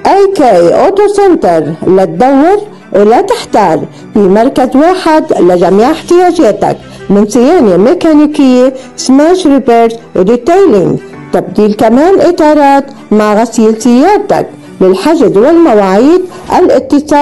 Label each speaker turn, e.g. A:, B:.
A: AK أوتو سنتر، لا تدور ولا تحتار، في مركز واحد لجميع احتياجاتك من صيانة ميكانيكية، سماش ريبيرز وديتيلينج، تبديل كمان إطارات مع غسيل سيارتك. للحجز والمواعيد الاتصال